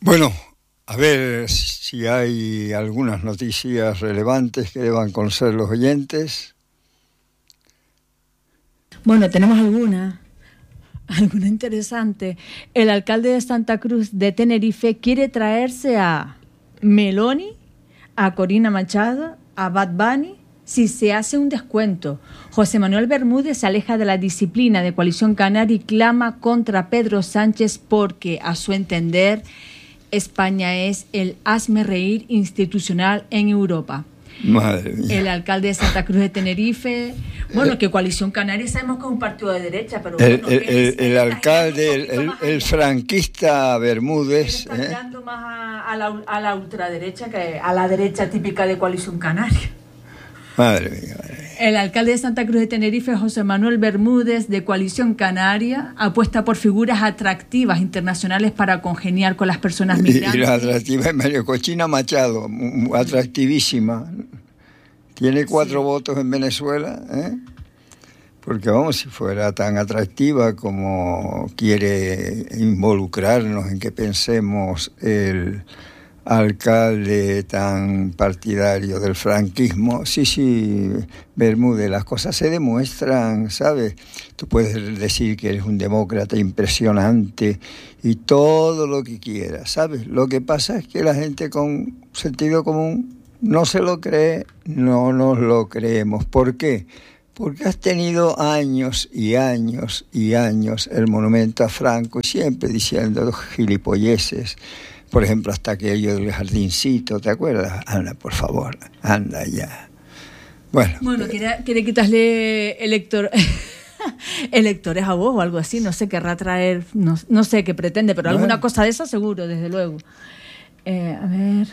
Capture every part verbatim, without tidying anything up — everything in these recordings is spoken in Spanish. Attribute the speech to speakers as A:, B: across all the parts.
A: Bueno, a ver si hay algunas noticias relevantes que deban conocer los oyentes.
B: Bueno, tenemos alguna, alguna interesante. El alcalde de Santa Cruz de Tenerife quiere traerse a Meloni, a Corina Machado, a Bad Bunny, si se hace un descuento. José Manuel Bermúdez se aleja de la disciplina de Coalición Canaria y clama contra Pedro Sánchez porque, a su entender, España es el hazme-reír institucional en Europa.
A: Madre mía.
B: El alcalde de Santa Cruz de Tenerife, bueno, que Coalición Canaria sabemos que es un partido de derecha, pero
A: el,
B: bueno,
A: el,
B: que
A: el, el alcalde, el, el, el franquista Bermúdez,
B: está
A: ¿eh?
B: mirando más a, a, la, a la ultraderecha que a la derecha típica de Coalición Canaria.
A: Madre mía, madre mía.
B: El alcalde de Santa Cruz de Tenerife, José Manuel Bermúdez, de Coalición Canaria, apuesta por figuras atractivas internacionales para congeniar con las personas migrantes.
A: Y, y la atractiva es María Cochina Machado, atractivísima. Tiene cuatro sí. votos en Venezuela, ¿eh? Porque vamos, si fuera tan atractiva como quiere involucrarnos en que pensemos el alcalde tan partidario del franquismo, sí, sí, Bermúdez, las cosas se demuestran, ¿sabes? Tú puedes decir que eres un demócrata impresionante y todo lo que quieras, ¿sabes? Lo que pasa es que la gente con sentido común no se lo cree, no nos lo creemos. ¿Por qué? Porque has tenido años y años y años el monumento a Franco y siempre diciendo los gilipolleces. Por ejemplo, hasta aquello del jardincito, ¿te acuerdas? Anda, por favor, anda ya. Bueno,
B: bueno quiere, quiere quitarle elector, electores a vos o algo así, no sé, querrá traer, no, no sé qué pretende, pero bueno, alguna cosa de esa seguro, desde luego. Eh, a ver...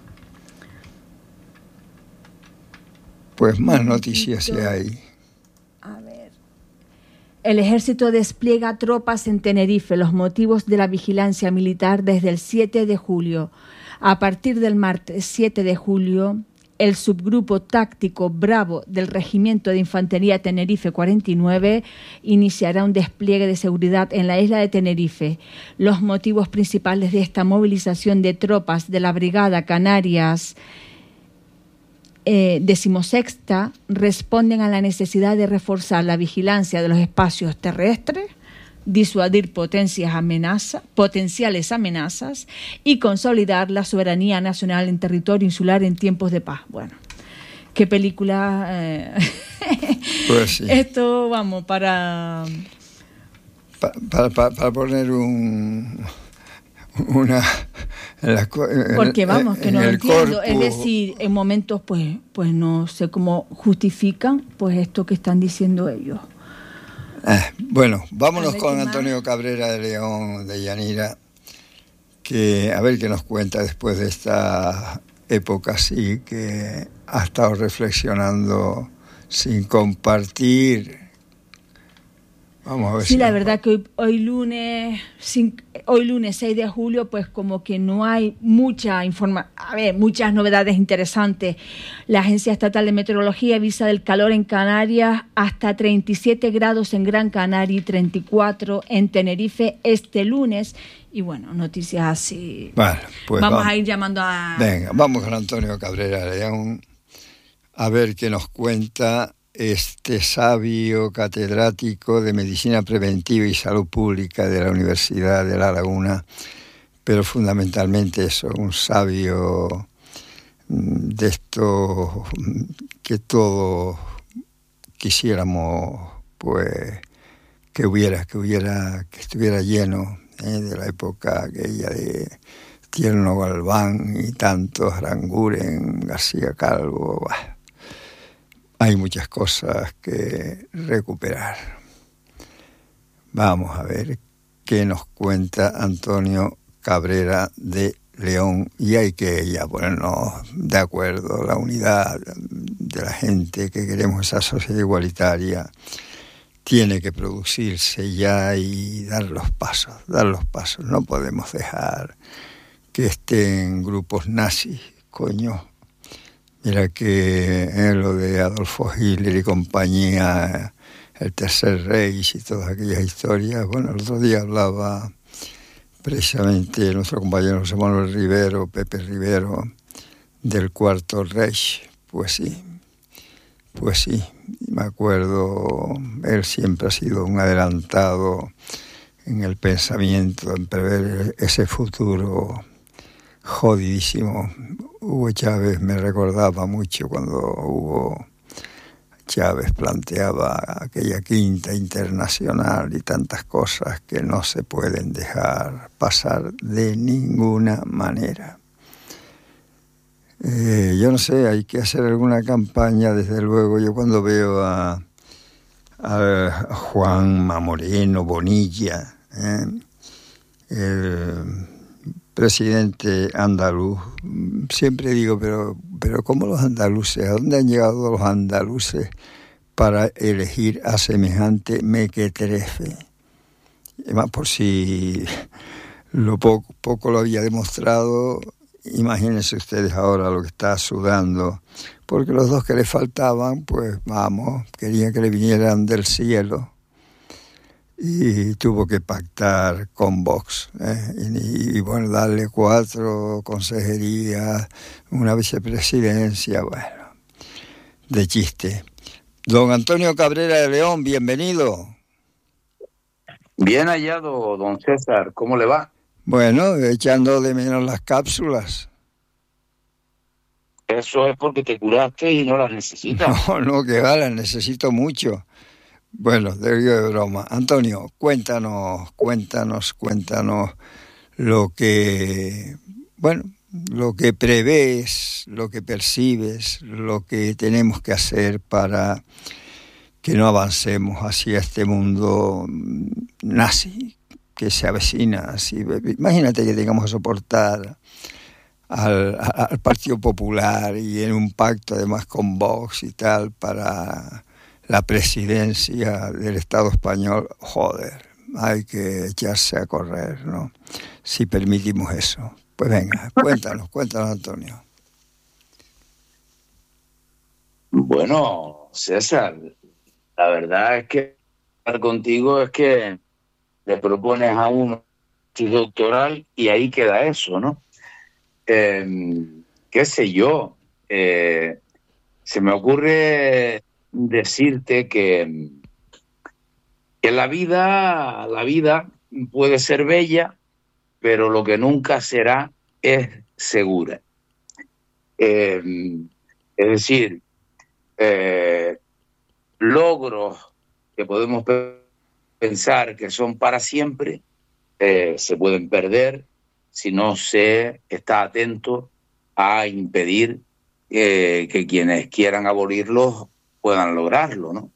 A: Pues más noticias si hay.
B: A ver. El ejército despliega tropas en Tenerife. Los motivos de la vigilancia militar desde el siete de julio. A partir del martes siete de julio, el subgrupo táctico Bravo del Regimiento de Infantería Tenerife cuarenta y nueve iniciará un despliegue de seguridad en la isla de Tenerife. Los motivos principales de esta movilización de tropas de la Brigada Canarias Eh, decimosexta responden a la necesidad de reforzar la vigilancia de los espacios terrestres, disuadir potencias amenaza, potenciales amenazas y consolidar la soberanía nacional en territorio insular en tiempos de paz. Bueno, qué película. Eh,
A: pues sí.
B: Esto, vamos, para...
A: Pa, pa, pa, para poner un... una en la, en,
B: porque vamos que no lo entiendo,
A: corpus.
B: Es decir, en momentos pues pues no sé cómo justifican pues esto que están diciendo ellos.
A: Eh, bueno, vámonos con Antonio Cabrera de León de Yanira, que a ver qué nos cuenta después de esta época así que ha estado reflexionando sin compartir. Vamos a ver
B: sí,
A: si
B: la verdad que hoy, hoy lunes sin, hoy lunes seis de julio pues como que no hay mucha informa, a ver, muchas novedades interesantes. La Agencia Estatal de Meteorología avisa del calor en Canarias hasta treinta y siete grados en Gran Canaria y treinta y cuatro en Tenerife este lunes. Y bueno, noticias así.
A: Bueno, pues
B: vamos,
A: vamos
B: a ir llamando a...
A: Venga, vamos con Antonio Cabrera de León a ver qué nos cuenta este sabio catedrático de Medicina Preventiva y Salud Pública de la Universidad de La Laguna, pero fundamentalmente eso, un sabio de esto que todos quisiéramos pues que hubiera, que hubiera, que estuviera lleno, ¿eh? De la época aquella de Tierno Galván y tantos, Aranguren, García Calvo. Bah. Hay muchas cosas que recuperar. Vamos a ver qué nos cuenta Antonio Cabrera de León. Y hay que ya ponernos de acuerdo, la unidad de la gente que queremos esa sociedad igualitaria tiene que producirse ya y dar los pasos, dar los pasos. No podemos dejar que estén grupos nazis, coño. Mira que en lo de Adolfo Hitler y compañía, el Tercer Reich y todas aquellas historias. Bueno, el otro día hablaba precisamente nuestro compañero José Manuel Rivero, Pepe Rivero, del Cuarto Reich. Pues sí, pues sí, me acuerdo, él siempre ha sido un adelantado en el pensamiento, en prever ese futuro jodidísimo. Hugo Chávez me recordaba mucho cuando Hugo Chávez planteaba aquella quinta internacional y tantas cosas que no se pueden dejar pasar de ninguna manera. Eh, yo no sé, hay que hacer alguna campaña, desde luego. Yo cuando veo a, a Juanma Moreno Bonilla, ¿eh? el presidente andaluz, siempre digo, pero, pero ¿cómo los andaluces? ¿A dónde han llegado los andaluces para elegir a semejante mequetrefe? Además, por si lo poco, poco lo había demostrado, imagínense ustedes ahora lo que está sudando, porque los dos que le faltaban, pues vamos, querían que le vinieran del cielo. Y tuvo que pactar con Vox, ¿eh? y, y bueno, darle cuatro consejerías, una vicepresidencia, bueno, de chiste. Don Antonio Cabrera de León, bienvenido.
C: Bien hallado, don César, ¿cómo le va?
A: Bueno, echando de menos las cápsulas.
C: Eso es porque te curaste y no las necesitas.
A: No, no, que va, las necesito mucho. Bueno, de de broma. Antonio, cuéntanos, cuéntanos, cuéntanos lo que, bueno, lo que prevés, lo que percibes, lo que tenemos que hacer para que no avancemos hacia este mundo nazi que se avecina. Así. Imagínate que tengamos que soportar al, al Partido Popular y en un pacto además con Vox y tal para la presidencia del Estado español. Joder, hay que echarse a correr, ¿no? Si permitimos eso. Pues venga, cuéntanos, cuéntanos, Antonio.
C: Bueno, César, la verdad es que hablar contigo es que le propones a uno su doctoral y ahí queda eso, ¿no? Eh, qué sé yo, eh, se me ocurre decirte que, que la vida, la vida puede ser bella, pero lo que nunca será es segura. Eh, es decir, eh, logros que podemos pensar que son para siempre eh, se pueden perder si no se está atento a impedir eh, que quienes quieran abolirlos puedan lograrlo, ¿no?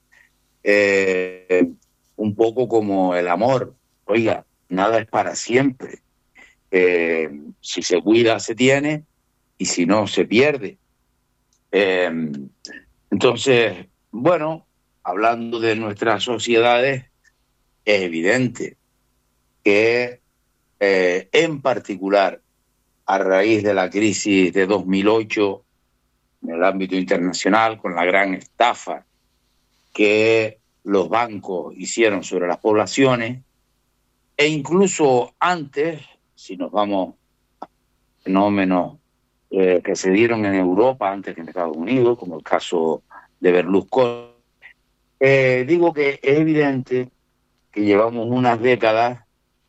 C: Eh, un poco como el amor. Oiga, nada es para siempre. Eh, si se cuida, se tiene, y si no, se pierde. Eh, entonces, bueno, hablando de nuestras sociedades, es evidente que, eh, en particular, a raíz de la crisis de dos mil ocho, en el ámbito internacional, con la gran estafa que los bancos hicieron sobre las poblaciones, e incluso antes, si nos vamos a fenómenos eh, que se dieron en Europa antes que en Estados Unidos, como el caso de Berlusconi, eh, digo que es evidente que llevamos unas décadas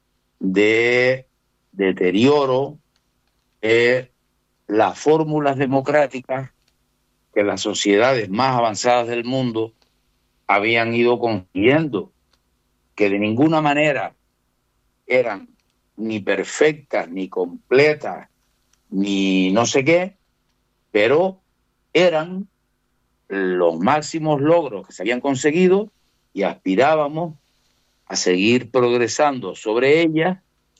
C: de deterioro de las fórmulas democráticas que las sociedades más avanzadas del mundo habían ido consiguiendo, que de ninguna manera eran ni perfectas, ni completas, ni no sé qué, pero eran los máximos logros que se habían conseguido y aspirábamos a seguir progresando sobre ellas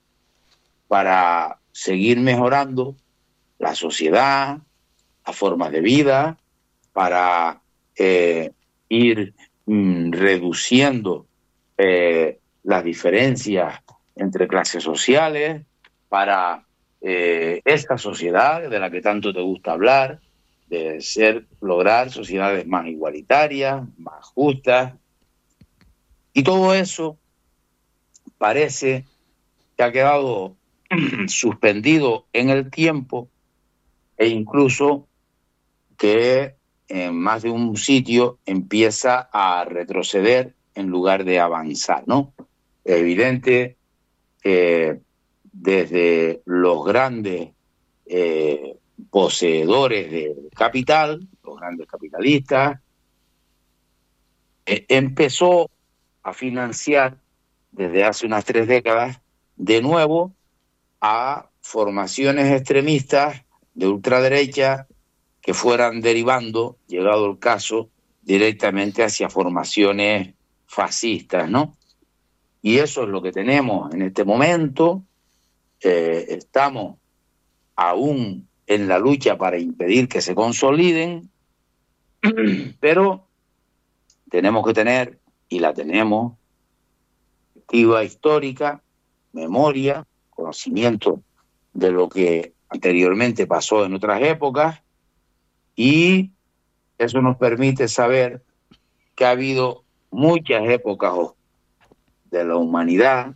C: para seguir mejorando la sociedad, las formas de vida, para eh, ir mm, reduciendo eh, las diferencias entre clases sociales, para eh, esta sociedad de la que tanto te gusta hablar, de ser, lograr sociedades más igualitarias, más justas. Y todo eso parece que ha quedado suspendido en el tiempo e incluso que en más de un sitio empieza a retroceder en lugar de avanzar, ¿no? Es evidente que desde los grandes eh, poseedores de capital, los grandes capitalistas, eh, empezó a financiar desde hace unas tres décadas de nuevo a formaciones extremistas de ultraderecha que fueran derivando, llegado el caso, directamente hacia formaciones fascistas, ¿no? Y eso es lo que tenemos en este momento. Eh, estamos aún en la lucha para impedir que se consoliden, pero tenemos que tener, y la tenemos, perspectiva histórica, memoria, conocimiento de lo que anteriormente pasó en otras épocas, y eso nos permite saber que ha habido muchas épocas de la humanidad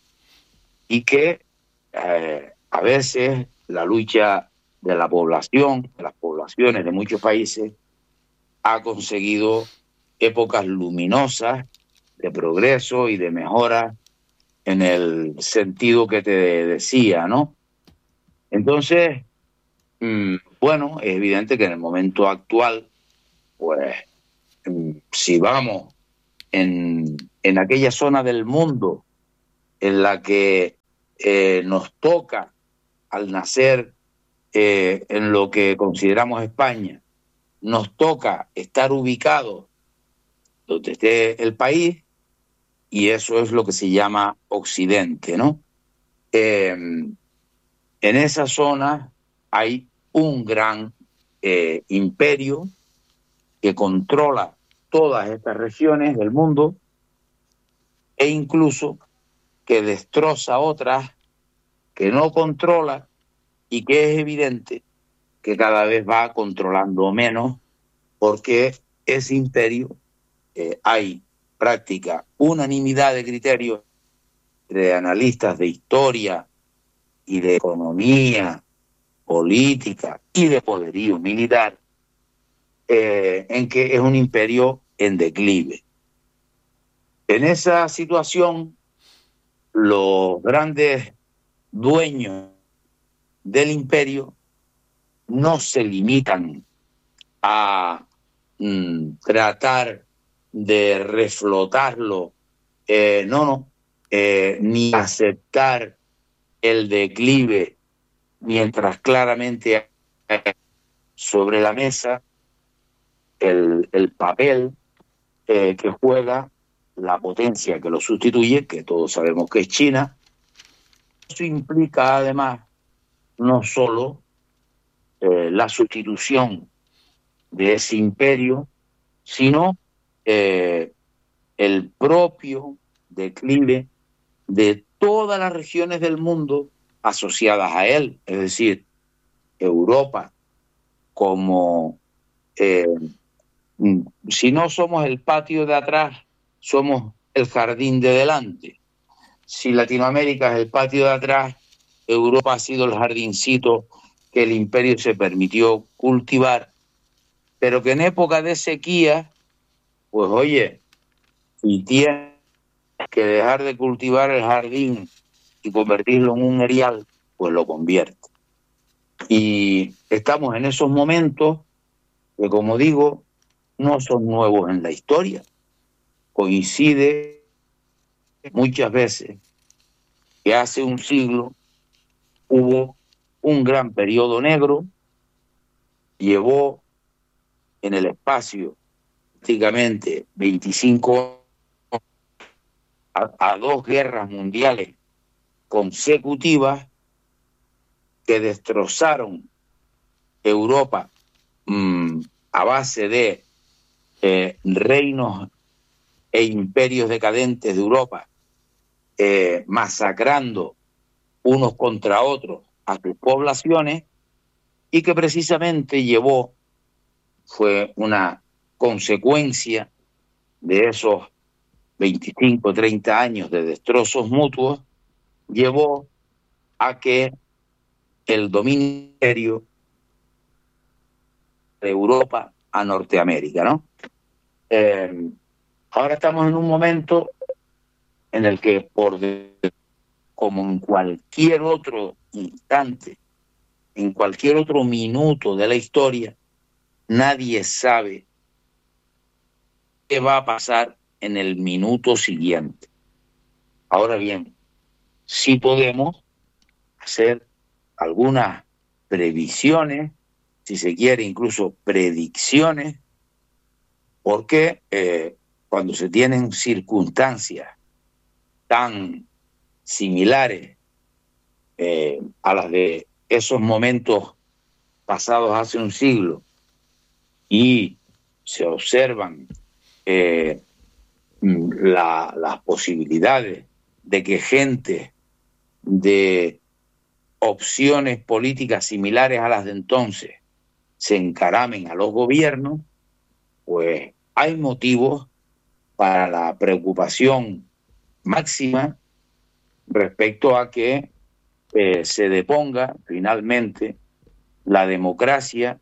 C: y que eh, a veces la lucha de la población, de las poblaciones de muchos países, ha conseguido épocas luminosas de progreso y de mejora en el sentido que te decía, ¿no? Entonces, mmm, bueno, es evidente que en el momento actual, pues, mmm, si vamos en, en aquella zona del mundo en la que eh, nos toca al nacer eh, en lo que consideramos España, nos toca estar ubicados donde esté el país, y eso es lo que se llama Occidente, ¿no? Eh, en esa zona hay un gran eh, imperio que controla todas estas regiones del mundo e incluso que destroza otras que no controla y que es evidente que cada vez va controlando menos, porque ese imperio eh, hay práctica unanimidad de criterios de analistas de historia y de economía, política y de poderío militar, eh, en que es un imperio en declive. En esa situación, los grandes dueños del imperio no se limitan a mm, tratar de reflotarlo, eh, no, no, eh, ni aceptar el declive, mientras claramente hay sobre la mesa el, el papel eh, que juega la potencia que lo sustituye, que todos sabemos que es China. Eso implica además no solo eh, la sustitución de ese imperio, sino eh, el propio declive de todas las regiones del mundo asociadas a él, es decir, Europa como, eh, si no somos el patio de atrás, somos el jardín de delante. Si Latinoamérica es el patio de atrás, Europa ha sido el jardincito que el imperio se permitió cultivar, pero que en época de sequía, pues oye, si tienes que dejar de cultivar el jardín y convertirlo en un erial, pues lo convierte. Y estamos en esos momentos que, como digo, no son nuevos en la historia. Coincide muchas veces que hace un siglo hubo un gran periodo negro, llevó en el espacio prácticamente veinticinco a, a dos guerras mundiales consecutivas que destrozaron Europa mmm, a base de eh, reinos e imperios decadentes de Europa, eh, masacrando unos contra otros a sus poblaciones, y que precisamente llevó, fue una consecuencia de esos veinticinco, treinta años de destrozos mutuos, llevó a que el dominio de Europa a Norteamérica, ¿no? Eh, ahora estamos en un momento en el que, por de, como en cualquier otro instante, en cualquier otro minuto de la historia, nadie sabe qué va a pasar en el minuto siguiente. Ahora bien, sí podemos hacer algunas previsiones, si se quiere, incluso predicciones, porque eh, cuando se tienen circunstancias tan similares eh, a las de esos momentos pasados hace un siglo y se observan eh, la, las posibilidades de que gente de opciones políticas similares a las de entonces se encaramen a los gobiernos, pues hay motivos para la preocupación máxima respecto a que eh, se deponga finalmente la democracia.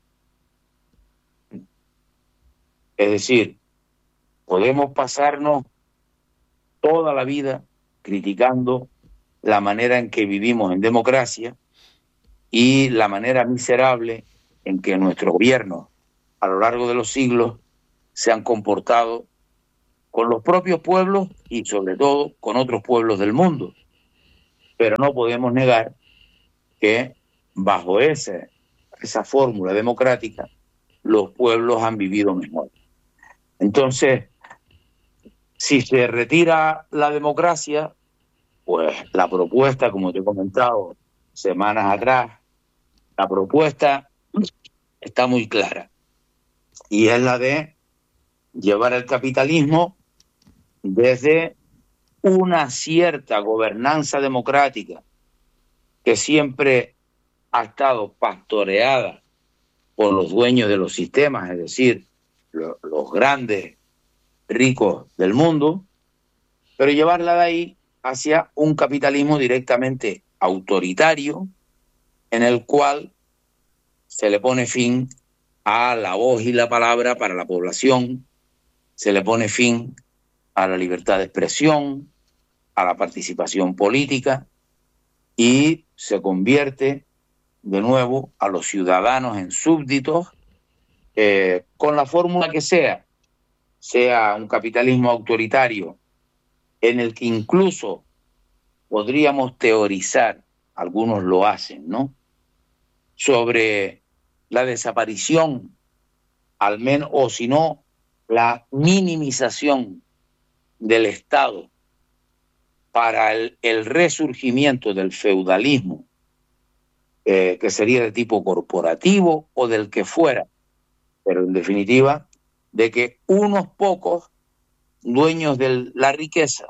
C: Es decir, podemos pasarnos toda la vida criticando la manera en que vivimos en democracia y la manera miserable en que nuestros gobiernos a lo largo de los siglos se han comportado con los propios pueblos y sobre todo con otros pueblos del mundo. Pero no podemos negar que bajo ese, esa fórmula democrática los pueblos han vivido mejor. Entonces, si se retira la democracia, pues la propuesta, como te he comentado semanas atrás, la propuesta está muy clara y es la de llevar el capitalismo desde una cierta gobernanza democrática que siempre ha estado pastoreada por los dueños de los sistemas, es decir, lo, los grandes ricos del mundo, pero llevarla de ahí hacia un capitalismo directamente autoritario en el cual se le pone fin a la voz y la palabra para la población, se le pone fin a la libertad de expresión, a la participación política y se convierte de nuevo a los ciudadanos en súbditos eh, con la fórmula que sea, sea un capitalismo autoritario en el que incluso podríamos teorizar, algunos lo hacen, ¿no?, sobre la desaparición, al menos, o si no, la minimización del Estado para el, el resurgimiento del feudalismo, eh, que sería de tipo corporativo o del que fuera, pero en definitiva, de que unos pocos dueños de la riqueza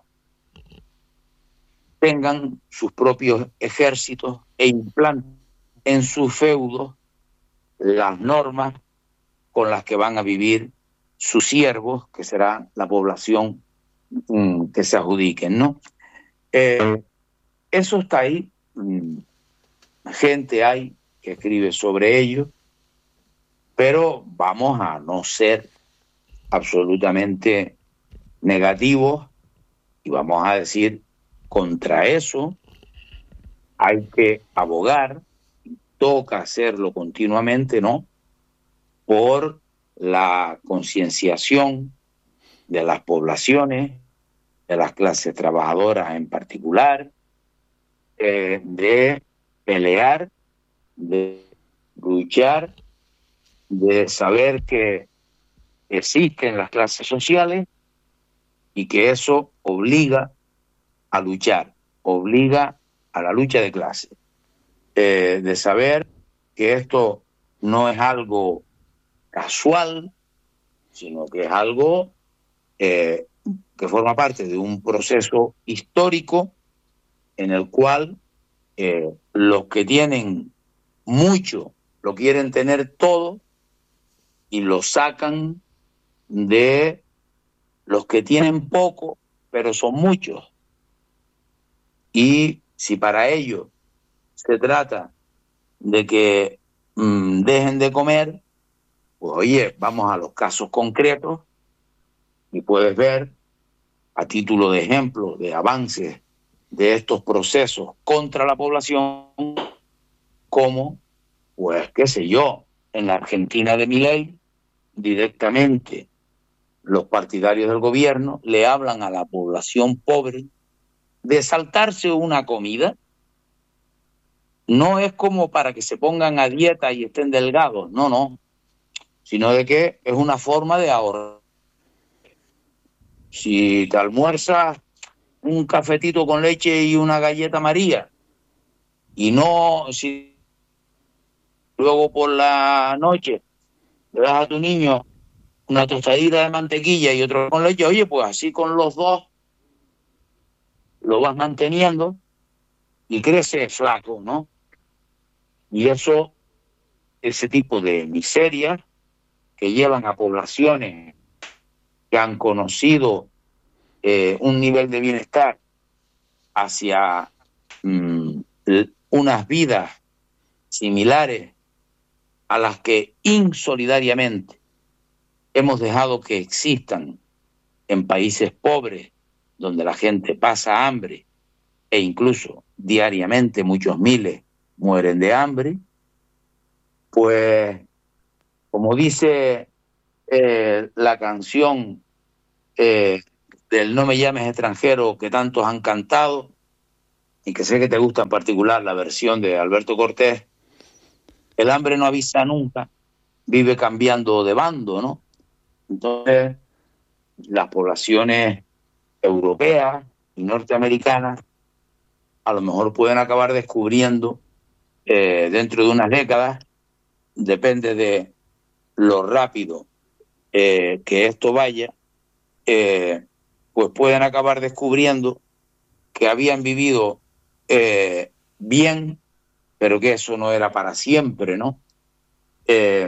C: tengan sus propios ejércitos e implanten en sus feudos las normas con las que van a vivir sus siervos, que será la población mm, que se adjudiquen, ¿no? Eh, eso está ahí, mm, gente hay que escribe sobre ello, pero vamos a no ser absolutamente negativos y vamos a decir, contra eso hay que abogar, toca hacerlo continuamente, ¿no?, por la concienciación de las poblaciones, de las clases trabajadoras en particular, eh, de pelear, de luchar, de saber que existen las clases sociales y que eso obliga a luchar, obliga a la lucha de clases, eh, de saber que esto no es algo casual, sino que es algo eh, que forma parte de un proceso histórico en el cual eh, los que tienen mucho lo quieren tener todo y lo sacan de los que tienen poco, pero son muchos. Y Si para ellos se trata de que mmm, dejen de comer, pues oye, vamos a los casos concretos y puedes ver, a título de ejemplo, de avances de estos procesos contra la población, como, pues, qué sé yo, en la Argentina de Milei, directamente los partidarios del gobierno le hablan a la población pobre de saltarse una comida. No es como para que se pongan a dieta y estén delgados, no, no, sino de que es una forma de ahorrar. Si te almuerzas un cafetito con leche y una galleta María, y no, si luego por la noche le das a tu niño una tostadita de mantequilla y otro con leche, oye, pues así con los dos lo vas manteniendo y crece flaco, ¿no? Y eso, ese tipo de miserias que llevan a poblaciones que han conocido eh, un nivel de bienestar hacia mmm, unas vidas similares a las que insolidariamente hemos dejado que existan en países pobres, donde la gente pasa hambre e incluso diariamente muchos miles mueren de hambre, pues, como dice eh, la canción eh, del No me llames extranjero que tantos han cantado, y que sé que te gusta en particular la versión de Alberto Cortés, el hambre no avisa nunca, vive cambiando de bando, ¿no? Entonces, las poblaciones europeas y norteamericanas a lo mejor pueden acabar descubriendo eh, dentro de unas décadas, depende de lo rápido eh, que esto vaya, eh, pues pueden acabar descubriendo que habían vivido eh, bien, pero que eso no era para siempre, ¿no? Eh,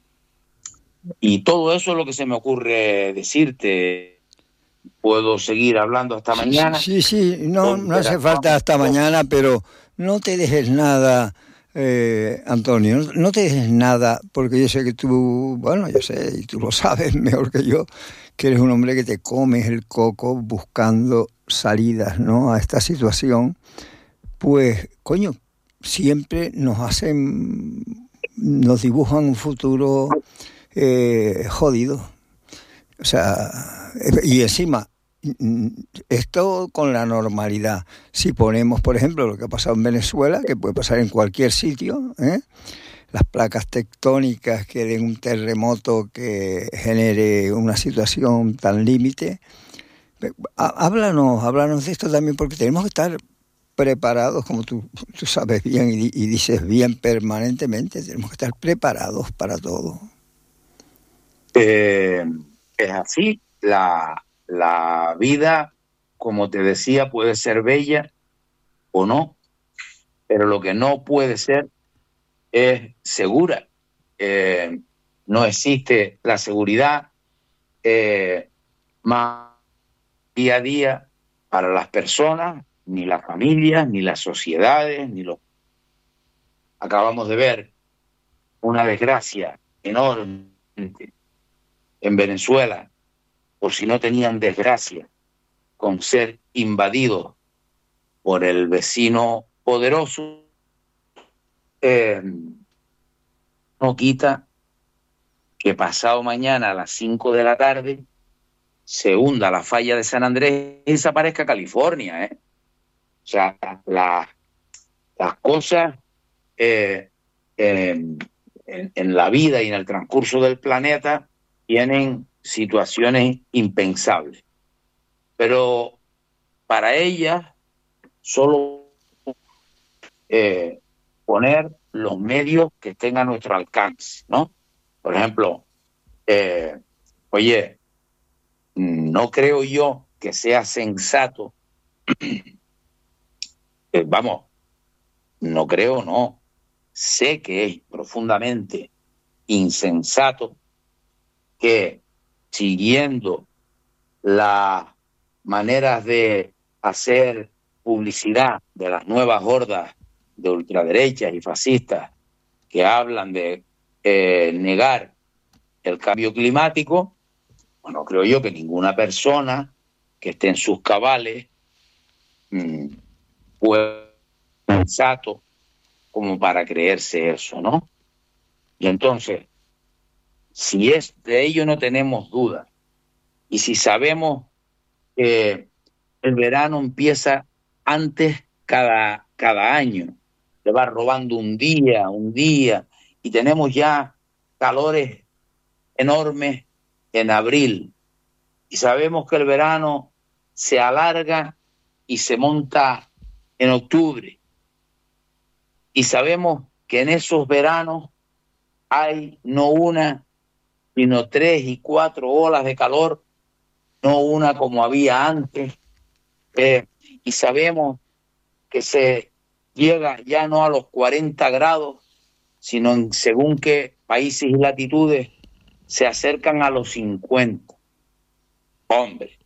C: y todo eso es lo que se me ocurre decirte. Puedo seguir hablando hasta mañana.
A: Sí, sí, sí. No, no hace falta hasta mañana, pero no te dejes nada, eh, Antonio, no, no te dejes nada, porque yo sé que tú, bueno, yo sé, y tú lo sabes mejor que yo, que eres un hombre que te comes el coco buscando salidas, ¿no?, a esta situación. Pues, coño, siempre nos hacen, nos dibujan un futuro eh, jodido. O sea, y encima, esto con la normalidad. Si ponemos, por ejemplo, lo que ha pasado en Venezuela, que puede pasar en cualquier sitio, ¿eh?, las placas tectónicas que den un terremoto que genere una situación tan límite. Háblanos, háblanos de esto también, porque tenemos que estar preparados, como tú, tú sabes bien y, y dices bien permanentemente, tenemos que estar preparados para todo.
C: Eh, es así, la, la vida, como te decía, puede ser bella o no, pero lo que no puede ser es segura. Eh, no existe la seguridad eh, más día a día para las personas, ni las familias, ni las sociedades, ni los... Acabamos de ver una desgracia enorme en Venezuela, por si no tenían desgracia con ser invadidos por el vecino poderoso, eh, no quita que pasado mañana a las cinco de la tarde se hunda la falla de San Andrés y desaparezca California, ¿eh? O sea, la, las cosas eh, eh, en, en la vida y en el transcurso del planeta tienen situaciones impensables. Pero para ellas solo eh, poner los medios que estén a nuestro alcance, ¿no? Por ejemplo, eh, oye, no creo yo que sea sensato, eh, vamos, no creo, no, sé que es profundamente insensato que, siguiendo las maneras de hacer publicidad de las nuevas hordas de ultraderechas y fascistas que hablan de eh, negar el cambio climático, bueno, creo yo que ninguna persona que esté en sus cabales mmm, puede ser sensato como para creerse eso, ¿no? Y entonces, si es de ello no tenemos duda, y si sabemos que el verano empieza antes cada, cada año, se va robando un día, un día, y tenemos ya calores enormes en abril, y sabemos que el verano se alarga y se monta en octubre, y sabemos que en esos veranos hay no una, sino tres y cuatro olas de calor, no una como había antes, eh, y sabemos que se llega ya no a los cuarenta grados, sino en según qué países y latitudes se acercan a los cincuenta. Hombre,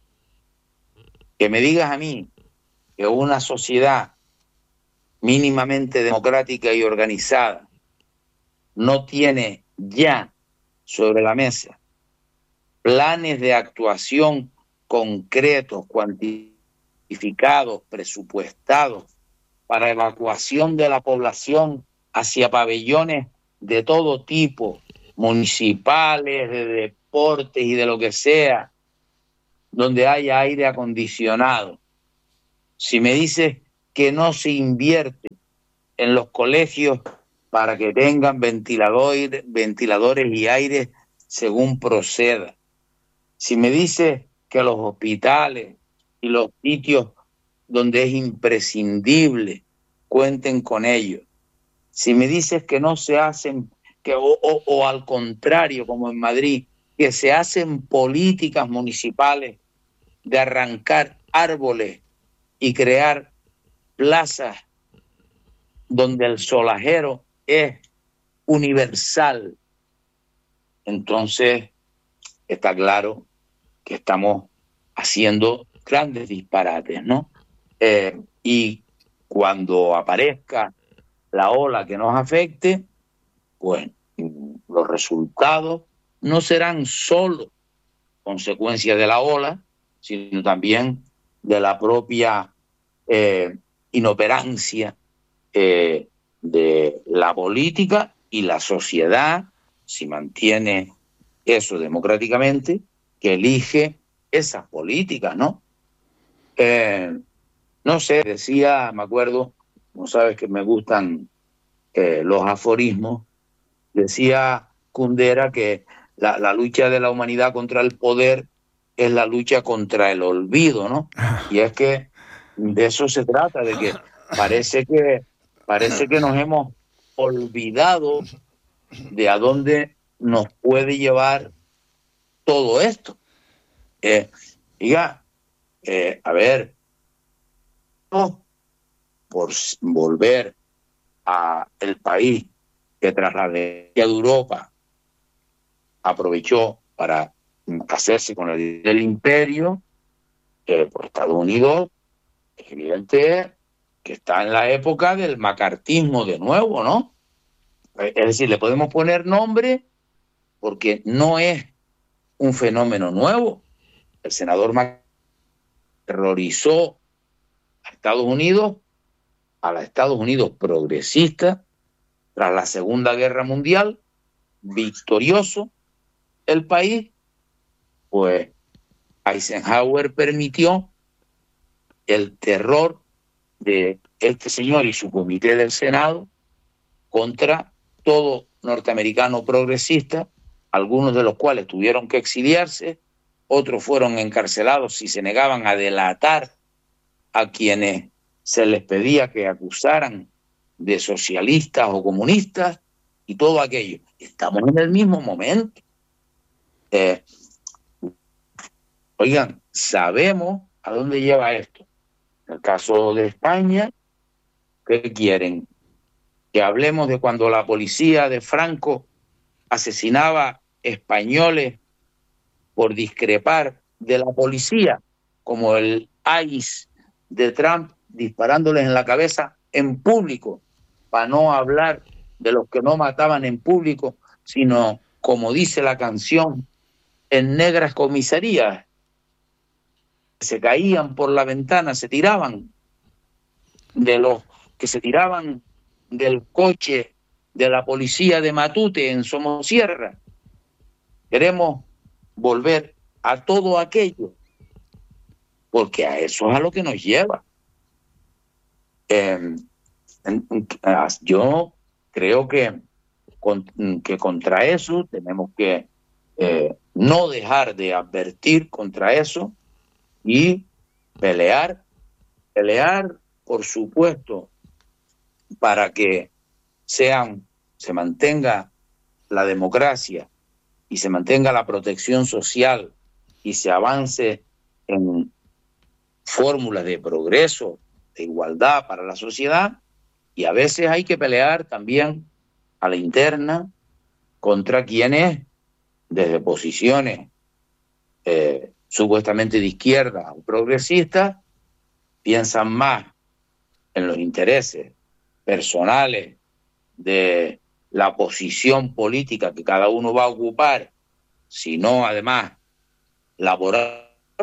C: que me digas a mí que una sociedad mínimamente democrática y organizada no tiene ya sobre la mesa planes de actuación concretos, cuantificados, presupuestados para evacuación de la población hacia pabellones de todo tipo, municipales, de deportes y de lo que sea, donde haya aire acondicionado. Si me dices que no se invierte en los colegios para que tengan ventiladores, ventiladores y aire según proceda, si me dices que los hospitales y los sitios donde es imprescindible cuenten con ellos, si me dices que no se hacen, que o, o, o al contrario, como en Madrid, que se hacen políticas municipales de arrancar árboles y crear plazas donde el solajero es universal, entonces está claro que estamos haciendo grandes disparates, ¿no? Eh, y cuando aparezca la ola que nos afecte, pues los resultados no serán solo consecuencia de la ola, sino también de la propia eh, inoperancia eh, de la política y la sociedad, si mantiene eso democráticamente, que elige esas políticas, ¿no? Eh, no sé, decía, me acuerdo, como sabes que me gustan eh, los aforismos, decía Kundera que la, la lucha de la humanidad contra el poder es la lucha contra el olvido, ¿no? Y es que de eso se trata, de que parece que, parece que nos hemos olvidado de a dónde nos puede llevar todo esto. Eh, diga, eh, a ver, no por volver a el país que tras la de Europa aprovechó para hacerse con el del imperio, eh, por Estados Unidos, es evidente que está en la época del macartismo de nuevo, ¿no? Es decir, le podemos poner nombre porque no es un fenómeno nuevo. El senador Mac terrorizó a Estados Unidos, a los Estados Unidos progresistas, tras la Segunda Guerra Mundial, victorioso el país, pues Eisenhower permitió el terror de este señor y su comité del Senado contra todo norteamericano progresista, algunos de los cuales tuvieron que exiliarse, otros fueron encarcelados si se negaban a delatar a quienes se les pedía que acusaran de socialistas o comunistas y todo aquello. Estamos en el mismo momento. Eh, oigan, sabemos a dónde lleva esto. En el caso de España, ¿qué quieren? Que hablemos de cuando la policía de Franco asesinaba españoles por discrepar de la policía, como el I C E de Trump disparándoles en la cabeza en público, para no hablar de los que no mataban en público, sino, como dice la canción, en negras comisarías. Se caían por la ventana, se tiraban de los que se tiraban del coche de la policía de Matute en Somosierra. Queremos volver a todo aquello, porque a eso es a lo que nos lleva. Eh, yo creo que, con, que contra eso tenemos que eh, no dejar de advertir contra eso y pelear, pelear, por supuesto, para que sean, se mantenga la democracia y se mantenga la protección social y se avance en fórmulas de progreso, de igualdad para la sociedad, y a veces hay que pelear también a la interna contra quienes desde posiciones eh, supuestamente de izquierda o progresistas piensan más en los intereses personales de la posición política que cada uno va a ocupar, sino además laboral,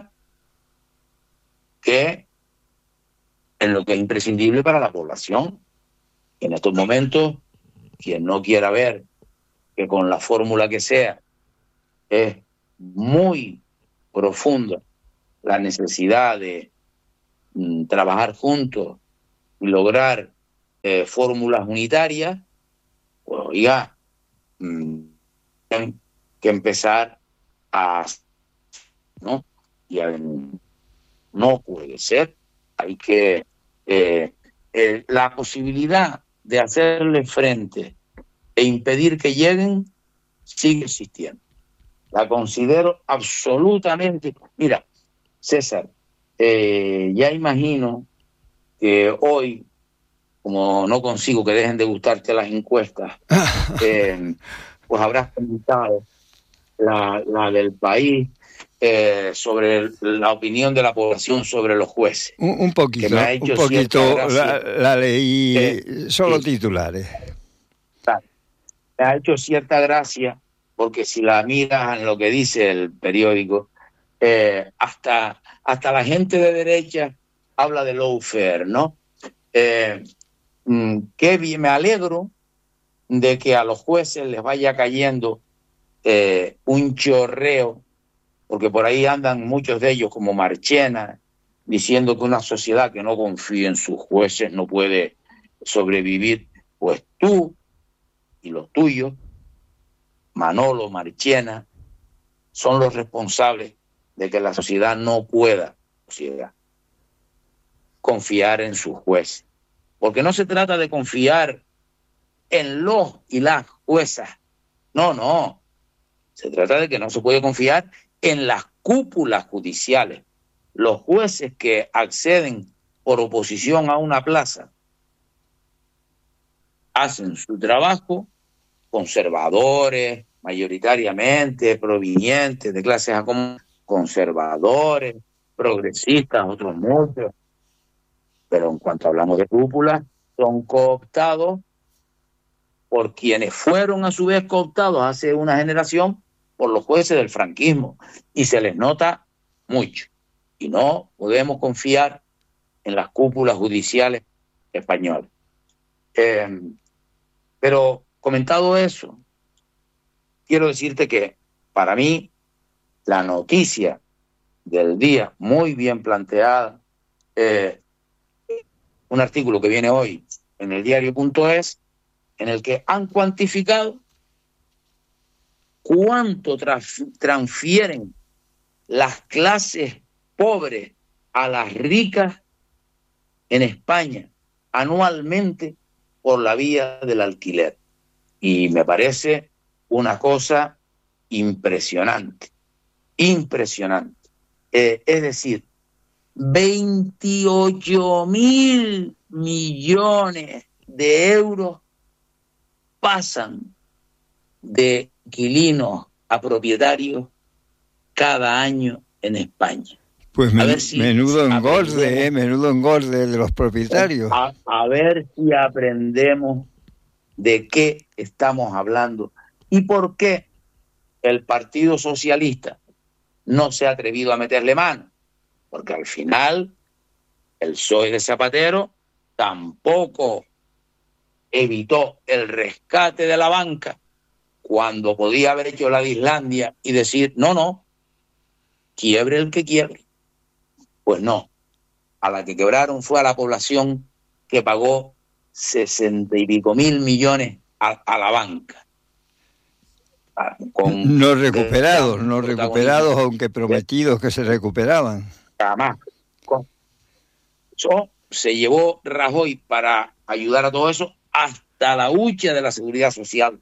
C: que en lo que es imprescindible para la población. En estos momentos, quien no quiera ver que con la fórmula que sea es muy profunda la necesidad de mm, trabajar juntos y lograr eh, fórmulas unitarias, pues oiga, mmm, tienen que empezar a, ¿no? Y a, no puede ser, hay que eh, eh, la posibilidad de hacerle frente e impedir que lleguen sigue existiendo. La considero absolutamente... Mira, César, eh, ya imagino que hoy, como no consigo que dejen de gustarte las encuestas, eh, pues habrás comentado la, la del país eh, sobre la opinión de la población sobre los jueces.
A: Un, un poquito, que me ha hecho un poquito, la, la leí, eh, solo sí, titulares.
C: Me ha hecho cierta gracia, porque si la miras en lo que dice el periódico, eh, hasta, hasta la gente de derecha habla de lawfare, ¿no? Eh, qué bien, me alegro de que a los jueces les vaya cayendo eh, un chorreo, porque por ahí andan muchos de ellos como Marchena, diciendo que una sociedad que no confía en sus jueces no puede sobrevivir. Pues tú y los tuyos, Manolo, Marchena, son los responsables de que la sociedad no pueda sociedad, confiar en sus jueces. Porque no se trata de confiar en los y las juezas. No, no. Se trata de que no se puede confiar en las cúpulas judiciales. Los jueces que acceden por oposición a una plaza hacen su trabajo, conservadores, mayoritariamente provenientes de clases conservadores, progresistas, otros muchos. Pero en cuanto hablamos de cúpulas, son cooptados por quienes fueron a su vez cooptados hace una generación por los jueces del franquismo, y se les nota mucho. Y no podemos confiar en las cúpulas judiciales españolas. Eh, pero comentado eso, quiero decirte que para mí la noticia del día, muy bien planteada, eh, un artículo que viene hoy en el diario punto es, en el que han cuantificado cuánto traf- transfieren las clases pobres a las ricas en España anualmente por la vía del alquiler. Y me parece una cosa impresionante, impresionante. Eh, es decir, veintiocho mil millones de euros pasan de inquilinos a propietarios cada año en España.
A: Pues men, ver si, menudo engorde, eh, menudo engorde de los propietarios.
C: A, a ver si aprendemos de qué estamos hablando y por qué el Partido Socialista no se ha atrevido a meterle mano. Porque al final el P S O E de Zapatero tampoco evitó el rescate de la banca cuando podía haber hecho la de Islandia y decir, no, no, quiebre el que quiebre. Pues no, a la que quebraron fue a la población que pagó sesenta y pico mil millones a, a la banca.
A: Con no recuperados, no recuperados, aunque prometidos que se recuperaban.
C: Jamás. Eso se llevó Rajoy para ayudar a todo eso hasta la hucha de la seguridad social.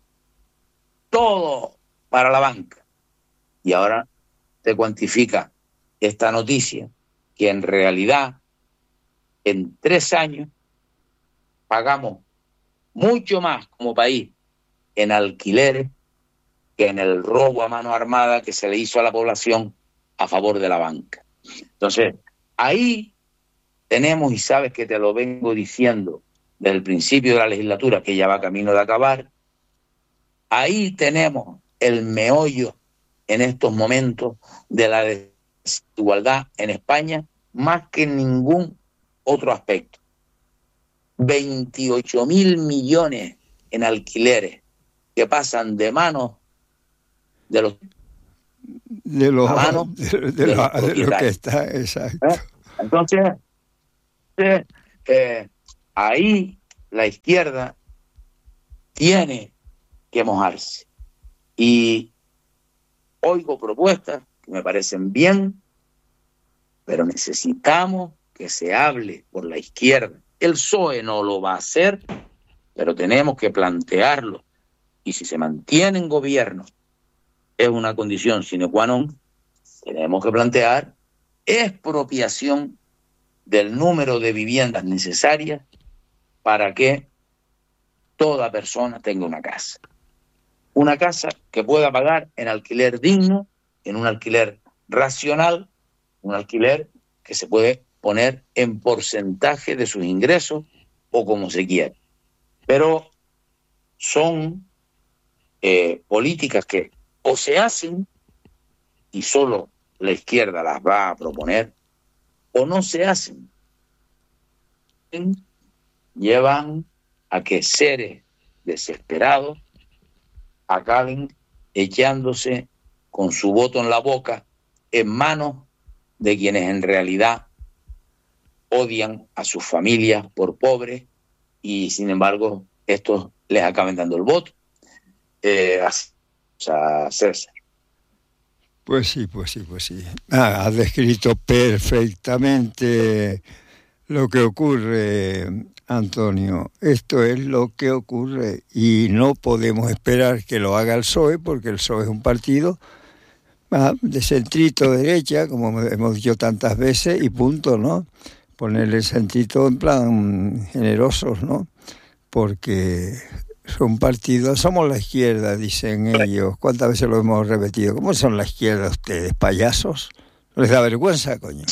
C: Todo para la banca. Y ahora se cuantifica esta noticia que en realidad en tres años pagamos mucho más como país en alquileres que en el robo a mano armada que se le hizo a la población a favor de la banca. Entonces, ahí tenemos, y sabes que te lo vengo diciendo desde el principio de la legislatura, que ya va camino de acabar, ahí tenemos el meollo en estos momentos de la desigualdad en España, más que en ningún otro aspecto. veintiocho mil millones en alquileres que pasan de manos de los
A: de los
C: a manos
A: de, de, de, lo, de lo que está, exacto.
C: ¿Eh? Entonces, eh, eh, ahí la izquierda tiene que mojarse. Y oigo propuestas que me parecen bien, pero necesitamos que se hable por la izquierda. El P S O E no lo va a hacer, pero tenemos que plantearlo. Y si se mantiene en gobierno, es una condición sine qua non, tenemos que plantear expropiación del número de viviendas necesarias para que toda persona tenga una casa. Una casa que pueda pagar en alquiler digno, en un alquiler racional, un alquiler que se puede poner en porcentaje de sus ingresos o como se quiera. Pero son eh, políticas que o se hacen y solo la izquierda las va a proponer, o no se hacen. Llevan a que seres desesperados acaben echándose con su voto en la boca en manos de quienes en realidad odian a sus familias por pobres y sin embargo estos les acaben dando el voto. Eh, así, o sea, César.
A: Pues sí, pues sí, pues sí. Ah, has descrito perfectamente lo que ocurre, Antonio. Esto es lo que ocurre y no podemos esperar que lo haga el P S O E, porque el P S O E es un partido ah, de centrito derecha, como hemos dicho tantas veces, y punto, ¿no? Ponerle centrito en plan generosos, ¿no? Porque son partidos, somos la izquierda, dicen ellos. ¿Cuántas veces lo hemos repetido? ¿Cómo son la izquierda ustedes? ¿Payasos? ¿No les da vergüenza, coño?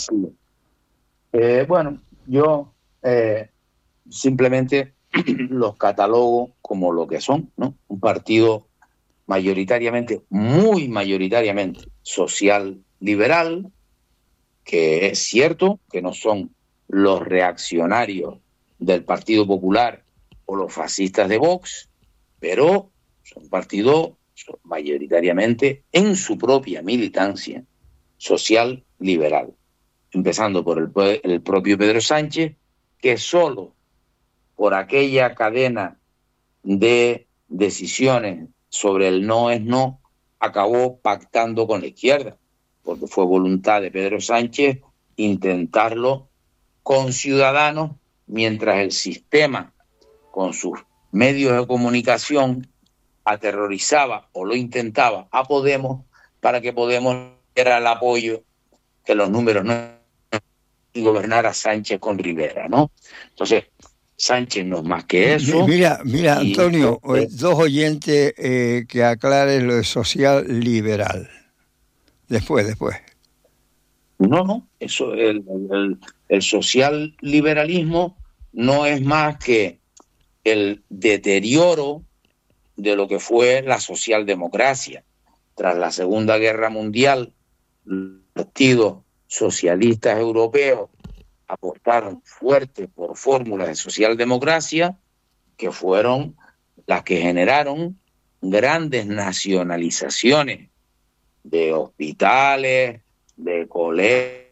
C: Eh, bueno, yo eh, simplemente los catalogo como lo que son, ¿no? Un partido mayoritariamente, muy mayoritariamente social liberal, que es cierto que no son los reaccionarios del Partido Popular o los fascistas de Vox, pero son partidos mayoritariamente en su propia militancia social liberal, empezando por el, el propio Pedro Sánchez, que solo por aquella cadena de decisiones sobre el no es no acabó pactando con la izquierda, porque fue voluntad de Pedro Sánchez intentarlo con Ciudadanos, mientras el sistema con sus medios de comunicación aterrorizaba o lo intentaba a Podemos para que Podemos diera el apoyo que los números no y gobernara Sánchez con Rivera, ¿no? Entonces, Sánchez no es más que eso.
A: Mira, mira, Antonio, y, eh, dos oyentes eh, que aclaren lo de social liberal. Después, después.
C: No, no, eso, el, el, el social liberalismo no es más que el deterioro de lo que fue la socialdemocracia. Tras la Segunda Guerra Mundial, los partidos socialistas europeos apostaron fuerte por fórmulas de socialdemocracia que fueron las que generaron grandes nacionalizaciones de hospitales, de colegios,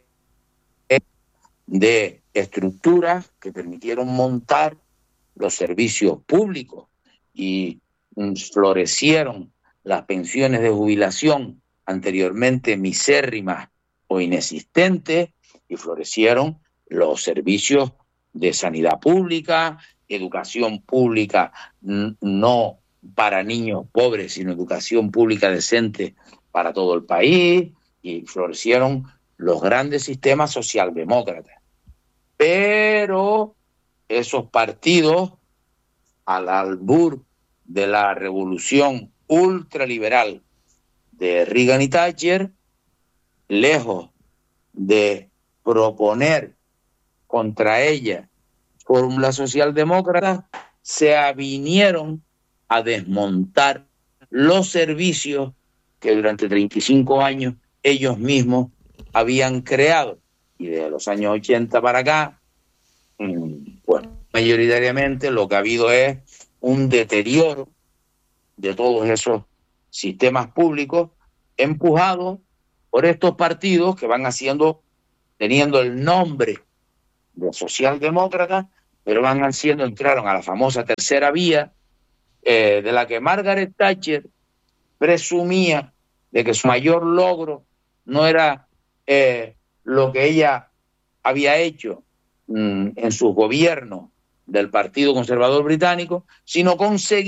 C: de estructuras que permitieron montar los servicios públicos y florecieron las pensiones de jubilación anteriormente misérrimas o inexistentes, y florecieron los servicios de sanidad pública, educación pública no para niños pobres, sino educación pública decente para todo el país, y florecieron los grandes sistemas socialdemócratas. Pero esos partidos, al albur de la revolución ultraliberal de Reagan y Thatcher, lejos de proponer contra ella fórmulas socialdemócratas, se avinieron a desmontar los servicios que durante treinta y cinco años ellos mismos habían creado. Y desde los años ochenta para acá, pues mayoritariamente lo que ha habido es un deterioro de todos esos sistemas públicos empujados por estos partidos que van haciendo, teniendo el nombre de socialdemócratas, pero van haciendo, entraron a la famosa tercera vía, eh, de la que Margaret Thatcher presumía de que su mayor logro no era eh, lo que ella había hecho mm, en sus gobiernos del Partido Conservador Británico, sino conseguir